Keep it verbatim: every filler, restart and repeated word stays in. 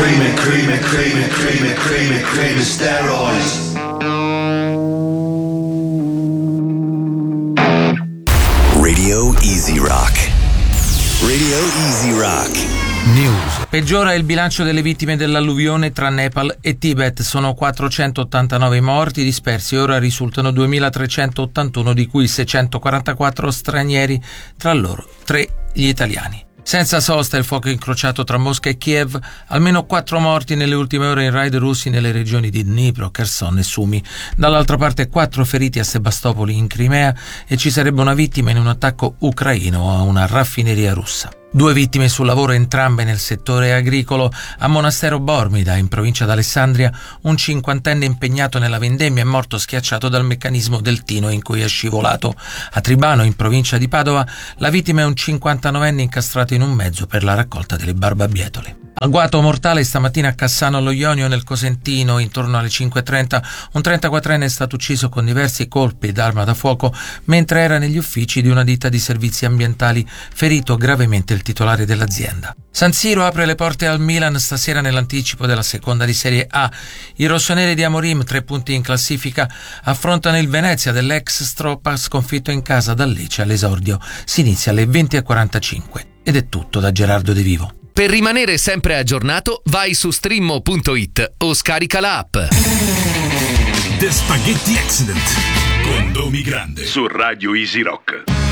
creamy, creamy, creamy, creamy, creamy, creamy steroids. Radio Easy Rock. Radio Easy Rock. News. Peggiora il bilancio delle vittime dell'alluvione tra Nepal e Tibet. Sono quattrocentottantanove morti dispersi e ora risultano duemilatrecentottantuno, di cui seicentoquarantaquattro stranieri, tra loro tre gli italiani. Senza sosta il fuoco incrociato tra Mosca e Kiev, almeno quattro morti nelle ultime ore in raid russi nelle regioni di Dnipro, Kherson e Sumy. Dall'altra parte quattro feriti a Sebastopoli in Crimea e ci sarebbe una vittima in un attacco ucraino a una raffineria russa. Due vittime sul lavoro, entrambe nel settore agricolo. A Monastero Bormida, in provincia d'Alessandria, un cinquantenne impegnato nella vendemmia è morto schiacciato dal meccanismo del tino in cui è scivolato. A Tribano, in provincia di Padova, la vittima è un cinquantanovenne incastrato in un mezzo per la raccolta delle barbabietole. Agguato mortale stamattina a Cassano allo Ionio, nel Cosentino, intorno alle cinque e trenta. Un trentaquattrenne è stato ucciso con diversi colpi d'arma da fuoco mentre era negli uffici di una ditta di servizi ambientali, ferito gravemente il titolare dell'azienda. San Siro apre le porte al Milan stasera nell'anticipo della seconda di Serie A. I rossoneri di Amorim, tre punti in classifica, affrontano il Venezia dell'ex Stroppa, sconfitto in casa dal Lecce all'esordio. Si inizia alle venti e quarantacinque. Ed è tutto da Gerardo De Vivo. Per rimanere sempre aggiornato, vai su streamo punto it o scarica la app. The Spaghetti Accident con Domi Grande su Radio Easy Rock.